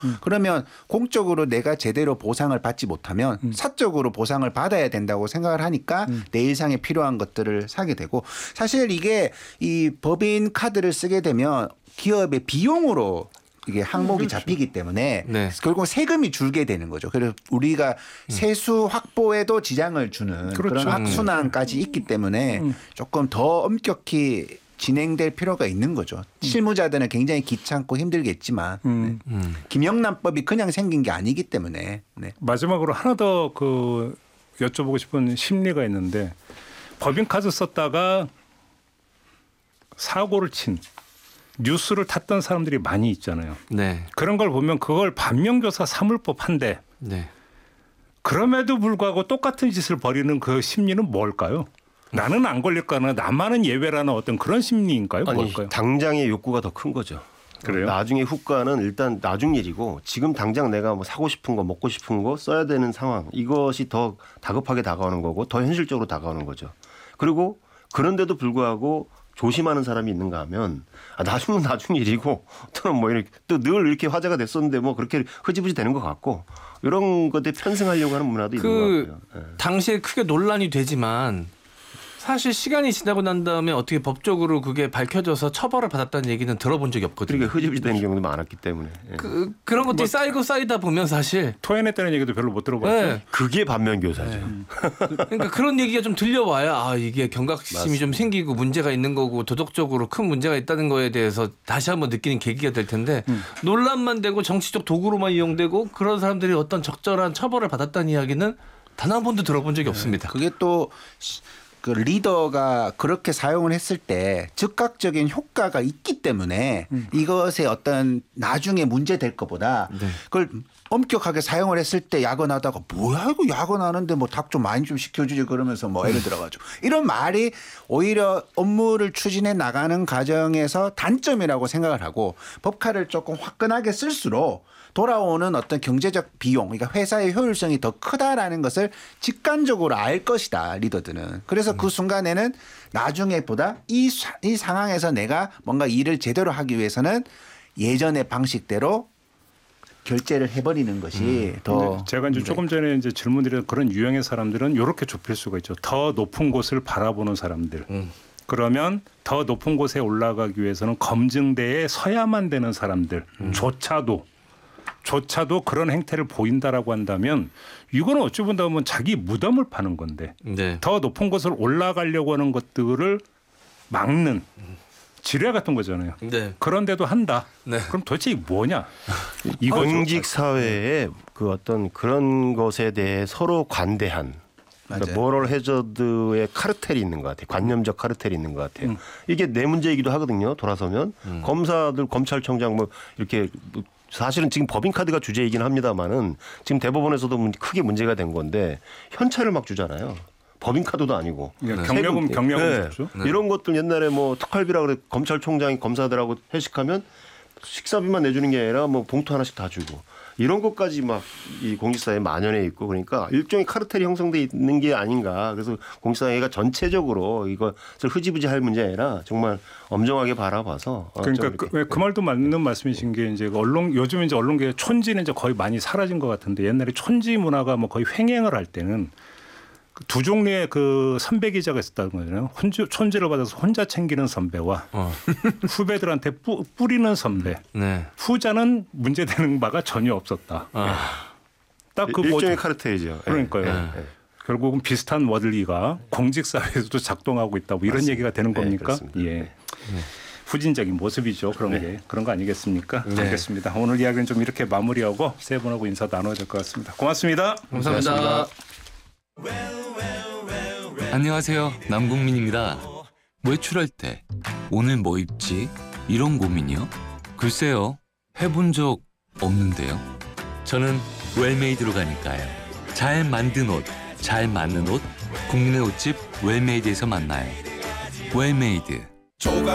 그러면 공적으로 내가 제대로 보상을 받지 못하면 사적으로 보상을 받아야 된다고 생각을 하니까 내 일상에 필요한 것들을 사게 되고 사실 이게 이 법인 카드를 쓰게 되면 기업의 비용으로 이게 항목이 잡히기 때문에 네. 결국 세금이 줄게 되는 거죠. 그래서 우리가 세수 확보에도 지장을 주는 그렇죠. 그런 악순환까지 있기 때문에 조금 더 엄격히 진행될 필요가 있는 거죠. 실무자들은 굉장히 귀찮고 힘들겠지만 네. 김영란법이 그냥 생긴 게 아니기 때문에. 네. 마지막으로 하나 더 여쭤보고 싶은 심리가 있는데 법인카드 썼다가 사고를 친 뉴스를 탔던 사람들이 많이 있잖아요. 네. 그런 걸 보면 그걸 반면교사 삼을 법한데 네. 그럼에도 불구하고 똑같은 짓을 벌이는 그 심리는 뭘까요? 나는 안 걸릴까나 나만은 예외라는 어떤 그런 심리인가요? 아니, 뭘까요? 당장의 욕구가 더 큰 거죠. 그래요? 나중에 후과는 일단 나중 일이고 지금 당장 내가 뭐 사고 싶은 거 먹고 싶은 거 써야 되는 상황 이것이 더 다급하게 다가오는 거고 더 현실적으로 다가오는 거죠. 그리고 그런데도 불구하고 조심하는 사람이 있는가 하면 나중은 나중 일이고 또는 뭐 이렇게 또 늘 이렇게 화제가 됐었는데 뭐 그렇게 흐지부지 되는 것 같고 이런 것에 편승하려고 하는 문화도 있는 것 같아요. 네. 당시에 크게 논란이 되지만 사실 시간이 지나고 난 다음에 어떻게 법적으로 그게 밝혀져서 처벌을 받았다는 얘기는 들어본 적이 없거든요. 그러니까 흐지부지 되는 경우도 많았기 때문에. 예. 그런 것들이 쌓이고 쌓이다 보면 사실 토해냈다는 얘기도 별로 못 들어봤죠. 네. 그게 반면교사죠. 그러니까 그런 얘기가 좀 들려와야 이게 경각심이 좀 생기고 문제가 있는 거고 도덕적으로 큰 문제가 있다는 거에 대해서 다시 한번 느끼는 계기가 될 텐데 논란만 되고 정치적 도구로만 이용되고 그런 사람들이 어떤 적절한 처벌을 받았다는 이야기는 단 한 번도 들어본 적이 없습니다. 그게 또 그 리더가 그렇게 사용을 했을 때 즉각적인 효과가 있기 때문에 이것의 어떤 나중에 문제 될 것보다 그걸 엄격하게 사용을 했을 때 야근하다가 뭐야 이거 야근하는데 뭐 닭 좀 많이 좀 시켜주지 그러면서 뭐 예를 들어가지고 이런 말이 오히려 업무를 추진해 나가는 과정에서 단점이라고 생각을 하고 법카를 조금 화끈하게 쓸수록 돌아오는 어떤 경제적 비용, 그러니까 회사의 효율성이 더 크다라는 것을 직관적으로 알 것이다 리더들은. 그래서 그 순간에는 나중에보다 이 상황에서 내가 뭔가 일을 제대로 하기 위해서는 예전의 방식대로 결제를 해버리는 것이 더. 제가 이제 조금 전에 이제 질문드린 그런 유형의 사람들은 이렇게 좁힐 수가 있죠. 더 높은 곳을 바라보는 사람들. 그러면 더 높은 곳에 올라가기 위해서는 검증대에 서야만 되는 사람들조차도 그런 행태를 보인다라고 한다면 이거는 어찌 본다 보면 자기 무덤을 파는 건데 네. 더 높은 곳을 올라가려고 하는 것들을 막는 지뢰 같은 거잖아요. 네. 그런데도 한다. 네. 그럼 도대체 이게 뭐냐? 이거죠. 공직 사회에 그 어떤 그런 것에 대해 서로 관대한 그러니까 모럴 해저드의 카르텔이 있는 것 같아요. 관념적 카르텔이 있는 것 같아요. 이게 내 문제이기도 하거든요. 돌아서면 검사들, 검찰청장 뭐 이렇게 사실은 지금 법인카드가 주제이긴 합니다만은 지금 대법원에서도 크게 문제가 된 건데 현찰을 막 주잖아요. 법인카드도 아니고. 경력금 줬죠. 네. 이런 것들 옛날에 뭐 특활비라 그래 검찰총장이 검사들하고 회식하면 식사비만 내주는 게 아니라 뭐 봉투 하나씩 다 주고 이런 것까지 막 이 공직사회에 만연해 있고 그러니까 일종의 카르텔이 형성돼 있는 게 아닌가. 그래서 공직사회가 전체적으로 이것을 흐지부지할 문제 아니라 정말 엄정하게 바라봐서. 그러니까 그 말도 맞는 말씀이신 게 이제 요즘 이제 언론계 촌지는 이제 거의 많이 사라진 것 같은데 옛날에 촌지 문화가 뭐 거의 횡행을 할 때는 두 종류의 그 선배 기자가 있었다는 거잖아요. 촌지를 받아서 혼자 챙기는 선배와 후배들한테 뿌리는 선배. 네. 후자는 문제되는 바가 전혀 없었다. 딱 그 일종의 카르텔이죠. 그러니까요. 네. 결국은 비슷한 원리가 공직사회에서도 작동하고 있다. 뭐 이런 맞습니다. 얘기가 되는 겁니까? 네, 예. 후진적인 모습이죠. 그런 게 그런 거 아니겠습니까? 네. 알겠습니다. 오늘 이야기는 좀 이렇게 마무리하고 세 분하고 인사 나눠야 될 것 같습니다. 고맙습니다. 감사합니다. 안녕하세요. 남궁민입니다. 외출할 때 오늘 뭐 입지? 이런 고민이요? 글쎄요. 해본 적 없는데요. 저는 웰메이드로 가니까요. 잘 만든 옷, 잘 맞는 옷, 국민의 옷집 웰메이드에서 만나요. 웰메이드.